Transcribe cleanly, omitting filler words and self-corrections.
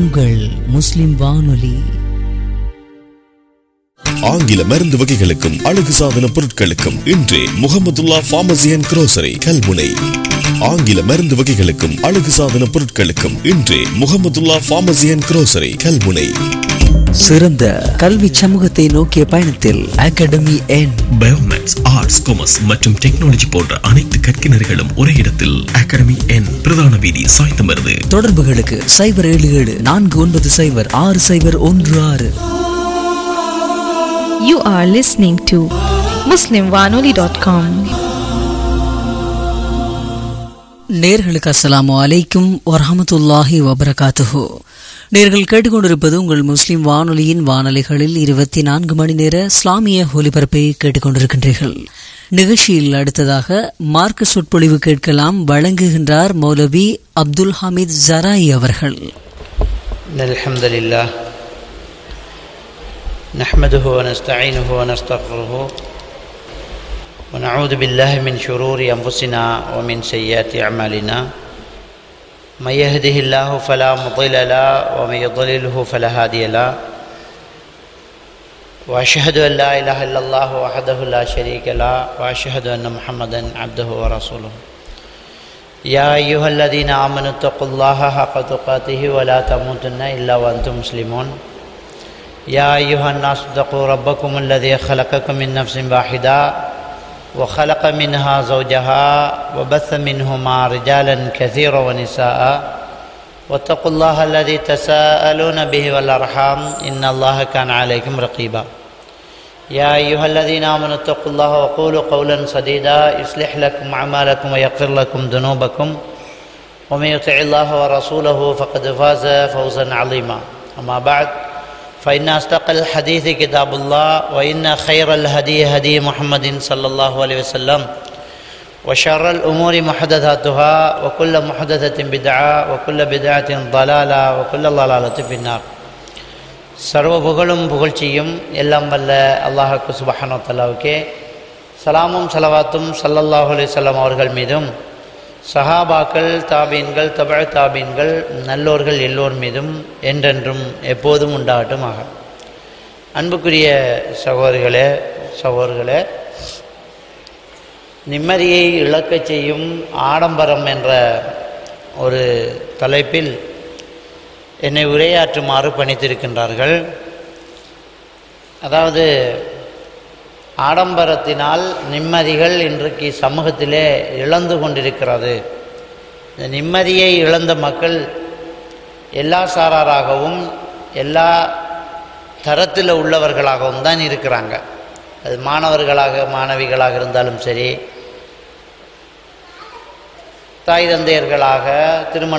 உங்கள் முஸ்லிம் வானொலி. ஆங்கில மருந்து வகைகளுக்கும் அழகு சாதன பொருட்களுக்கும் இன்றே Mahmudullah pharmacy and grocery Kalmunai. ஆங்கில மருந்து வகைகளுக்கும் அழகு சாதன பொருட்களுக்கும் இன்றே Mahmudullah pharmacy and grocery Kalmunai. சிறந்த கல்வி சமூகத்தை நோக்கிய பயணத்தில் அகாடமி என் பயோமேத்ஸ், ஆர்ட்ஸ், காமர்ஸ் மற்றும் டெக்னாலஜி போன்ற அனைத்து கற்கினர்களும் ஒரே இடத்தில் அகாடமி என் பிரதான வீதி சாய்ந்தமருது. தொடர்புகளுக்கு 077-490-6016. You are listening to muslimwanoli.com. நேர்களுக்கு அஸ்ஸலாமு அலைக்கும் வரஹ்மத்துல்லாஹி வபரகாத்துஹு. நேர்கள் கேட்டுக்கொண்டிருப்பது உங்கள் முஸ்லிம் வானொலியின் வானொலிகளில் 24 மணி நேர இஸ்லாமிய ஒலிபரப்பை கேட்டுக்கொண்டிருக்கின்றீர்கள். நிகழ்ச்சியில் அடுத்ததாக மார்க்க சொற்பொழிவு கேட்கலாம். வழங்குகின்றார் மௌலவி அப்துல் ஹமீத் ஜராயி அவர்கள். அல்ஹம்துலில்லாஹ் நஹ்மதுஹு வ நஸ்தஈனுஹு வ நஸ்தக்ஃபிருஹு வ நஊது பில்லாஹி மின் ஷுரூரி அன்ஃபுஸினா வ மின் ஸய்யிஆத்தி அமாலினா மை யஹ்திஹில்லாஹு ஃபலா முضில்ல லஹு வ மை யுضللஹு ஃபலா ஹாதிய லஹு வ அஷ்ஹது அன் லா இலாஹா இல்லல்லாஹு வஹ்தஹு லா ஷரீக லஹு வ அஷ்ஹது அன்ன முஹம்மதன் அப்துஹு வ ரசூலுஹு. யா அய்யுஹல்லதீன ஆமனு தக்குல்லாஹ ஹக்க துகாத்திஹி வ லா தமூதுன்ன இல்லா வ அன்தும் முஸ்லிமூன். يا أيها الناس اتقوا ربكم الذي خلقكم من نفس واحدة وخلق منها زوجها وبث منهما رجالا كثيرا ونساء واتقوا الله الذي تساءلون به والأرحام إن الله كان عليكم رقيبا. يا أيها الذين آمنوا اتقوا الله وقولوا قولا سديدا يصلح لكم أعمالكم ويغفر لكم ذنوبكم ومن يطع الله ورسوله فقد فاز فوزا عظيما. أما بعد فإن أصدق الحديث كتاب الله وإن خير الهدي هدي محمد صلى الله عليه وسلم وشر الأمور محدثاتها وكل محدثة بدعة وكل بدعة ضلالة وكل ضلالة في النار. சர்வ புகழும் புகழ்ச்சியும் எல்லாம் வல்ல அல்லாஹ்வுக்கு சுப்ஹானஹு வ தஆலாவுக்கே, சலாமும் ஸலவாத்தும் ஸல்லல்லாஹு அலைஹி வஸல்லம் அவர்கள் மீதும், சஹாபாக்கள், தாபீன்கள், தபஅ தாபீன்கள், நல்லோர்கள் எல்லோர் மீதும் என்றென்றும் எப்போதும் உண்டாகட்டுமாக. அன்புக்குரிய சகோதரிகளே, நிம்மதியை இழக்கச் செய்யும் ஆடம்பரம் என்ற ஒரு தலைப்பில் என்னை உரையாற்றுமாறு பணித்திருக்கின்றார்கள். அதாவது ஆடம்பரத்தினால் நிம்மதிகள் இன்றைக்கு சமூகத்திலே இழந்து கொண்டிருக்கிறது. இந்த நிம்மதியை இழந்த மக்கள் எல்லா சாராராகவும் எல்லா தரத்தில் உள்ளவர்களாகவும் தான் இருக்கிறாங்க. அது மாணவர்களாக இருந்தாலும் சரி, தாய் தந்தையர்களாக, திருமணம்